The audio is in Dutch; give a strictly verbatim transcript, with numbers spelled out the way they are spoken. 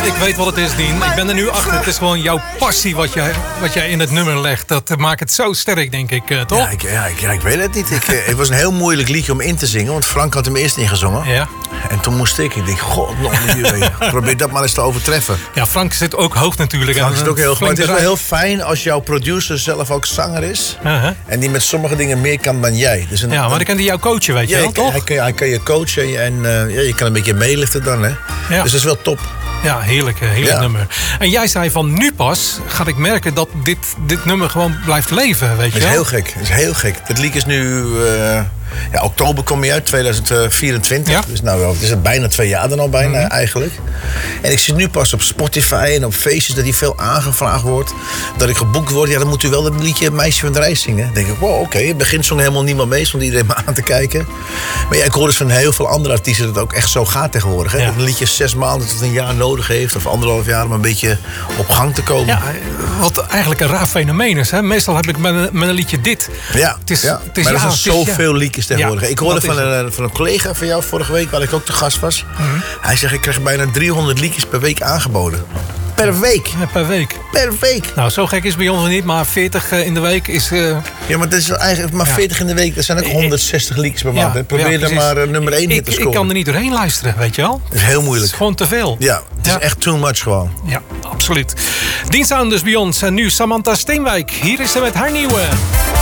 ik weet wat het is, Dien. Ik ben er nu achter. Het is gewoon jouw passie wat jij, wat jij in het nummer legt. Dat maakt het zo sterk, denk ik, uh, toch? Ja, ik, ja, ik, ja, ik weet het niet. Ik, uh, het was een heel moeilijk liedje om in te zingen. Want Frank had hem eerst ingezongen. Ja. En toen moest ik. Ik denk, god, nog een probeer dat maar eens te overtreffen. Ja, Frank zit ook hoog natuurlijk. Frank zit ook heel hoog. Maar het is wel heel... heel fijn als jouw producer zelf ook zanger is. Uh-huh. En die met sommige dingen meer kan dan jij. Dus een, ja, maar dan kan hij jou coachen, weet je ja, wel, toch? Hij kan, hij kan je coachen en uh, ja, je kan een beetje meeliften dan, hè. Ja. Dus dat is wel top. Ja, heerlijk, heerlijk ja. nummer. En jij zei van nu pas ga ik merken dat dit, dit nummer gewoon blijft leven, weet je wel? Dat is heel gek, dat is heel gek. Het lied is nu... Uh, ja, oktober kom je uit, tweeduizend vierentwintig. Ja. Dus nou, het is het bijna twee jaar dan al bijna mm-hmm. eigenlijk. En ik zit nu pas op Spotify en op feestjes dat die veel aangevraagd wordt. Dat ik geboekt word. Ja, dan moet u wel het liedje Meisje van de Reis zingen. Dan denk ik, wow, oké. Okay. Het begint zong helemaal niemand mee, stond iedereen maar aan te kijken. Maar ja, ik hoor dus van heel veel andere artiesten dat het ook echt zo gaat tegenwoordig. Hè? Ja. Dat een liedje zes maanden tot een jaar nodig heeft. Of anderhalf jaar om een beetje op gang te komen. Ja, wat eigenlijk een raar fenomeen is. Hè? Meestal heb ik met een, met een liedje dit. Ja, het is, ja. Het is, maar ja, er zijn zoveel ja. liedjes tegenwoordig. Ja, ik hoorde van een, van een collega van jou vorige week, waar ik ook te gast was. Mm-hmm. Hij zegt, ik krijg bijna driehonderd liedjes per week aangeboden. Per week? Ja, per week. Per week. Nou, zo gek is het bij ons niet, maar veertig in de week is... Uh... Ja, maar dat is eigenlijk maar veertig ja. in de week. Dat zijn ook honderdzestig liedjes per maand. Ja, Probeer ja, dan maar uh, nummer één in te scoren. Ik kan er niet doorheen luisteren, weet je wel. Dat is heel moeilijk. Het is gewoon te veel. Ja, het ja. is echt too much gewoon. Ja, absoluut. Dien Sounders bij ons. En nu Samantha Steenwijk. Hier is ze met haar nieuwe...